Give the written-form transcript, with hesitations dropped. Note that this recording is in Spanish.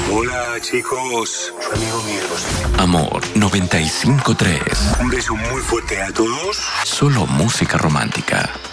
Hola, chicos. Su amigo Miguel. Amor 95.3. Un beso muy fuerte a todos. Solo música romántica.